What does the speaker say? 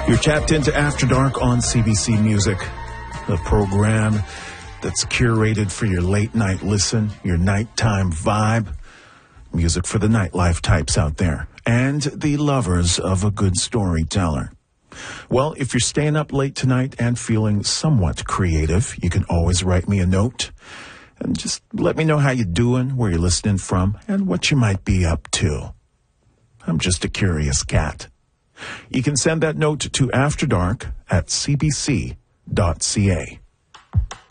You're tapped into After Dark on CBC Music, the program that's curated for your late night listen, your nighttime vibe, music for the nightlife types out there, and the lovers of a good storyteller. Well, if you're staying up late tonight and feeling somewhat creative, you can always write me a note and just let me know how you're doing, where you're listening from, and what you might be up to. I'm just a curious cat. You can send that note to afterdark@cbc.ca.